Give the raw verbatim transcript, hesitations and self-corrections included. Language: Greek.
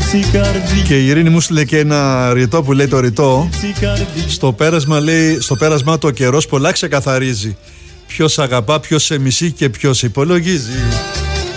Και η Ειρήνη μου στείλε και ένα ρητό που λέει το ρητό. Στο πέρασμα, λέει, στο πέρασμα το καιρός πολλά ξεκαθαρίζει. Ποιος αγαπά, ποιος σε μισεί και ποιος υπολογίζει.